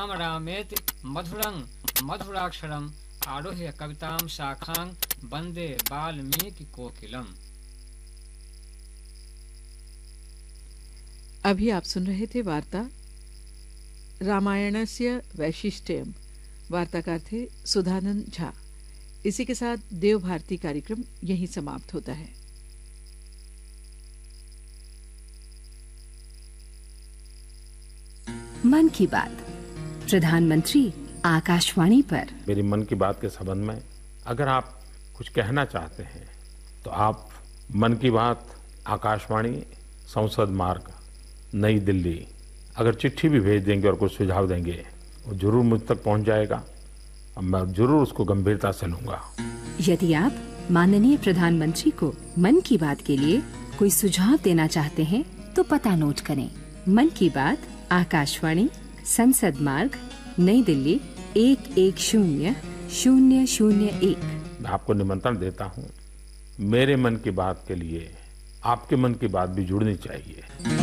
राम रामेति मधुरं मधुराक्षरम आरोह्य कवितां शाखां वंदे वाल्मीकि कोकिलम। अभी आप सुन रहे थे वार्ता रामायणस्य वैशिष्ट्यम। वार्ताकार थे सुधानंद झा। इसी के साथ देव भारती कार्यक्रम यहीं समाप्त होता है। मन की बात, प्रधानमंत्री आकाशवाणी पर। मेरी मन की बात के संबंध में अगर आप कुछ कहना चाहते हैं तो आप मन की बात आकाशवाणी संसद मार्ग नई दिल्ली अगर चिट्ठी भी भेज देंगे और कुछ सुझाव देंगे वो जरूर मुझ तक पहुंच जाएगा और मैं जरूर उसको गंभीरता से लूंगा। यदि आप माननीय प्रधानमंत्री को मन की बात के लिए कोई सुझाव देना चाहते हैं तो पता नोट करें। मन की बात आकाशवाणी संसद मार्ग नई दिल्ली 110001। मैं आपको निमंत्रण देता हूँ। मेरे मन की बात के लिए आपके मन की बात भी जुड़नी चाहिए।